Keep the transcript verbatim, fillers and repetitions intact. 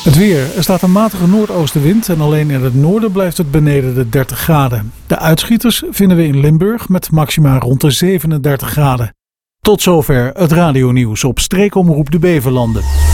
Het weer. Er staat een matige noordoostenwind en alleen in het noorden blijft het beneden de dertig graden. De uitschieters vinden we in Limburg met maxima rond de zevenendertig graden. Tot zover het radionieuws op Streekomroep de Beverlanden.